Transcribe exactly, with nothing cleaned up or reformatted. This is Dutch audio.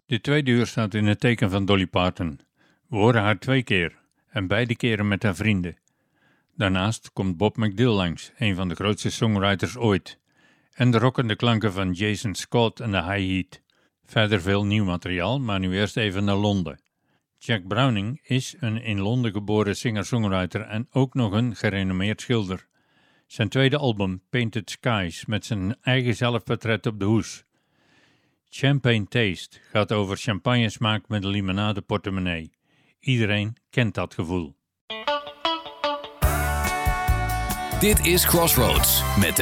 De tweede uur staat in het teken van Dolly Parton. We horen haar twee keer, en beide keren met haar vrienden. Daarnaast komt Bob McDill langs, een van de grootste songwriters ooit. En de rockende klanken van Jason Scott en de High Heat. Verder veel nieuw materiaal, maar nu eerst even naar Londen. Jack Browning is een in Londen geboren singer-songwriter en ook nog een gerenommeerd schilder. Zijn tweede album, Painted Skies, met zijn eigen zelfportret op de hoes. Champagne Taste gaat over champagnesmaak met een limonade portemonnee. Iedereen kent dat gevoel. Dit is Crossroads met